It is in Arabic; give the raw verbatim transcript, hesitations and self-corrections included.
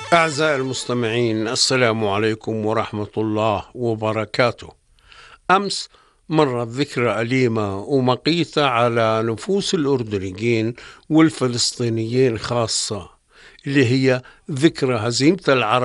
أعزائي المستمعين، السلام عليكم ورحمة الله وبركاته. أمس مرت ذكرى أليمة ومقيتة على نفوس الأردنيين والفلسطينيين خاصة، اللي هي ذكرى هزيمة العرب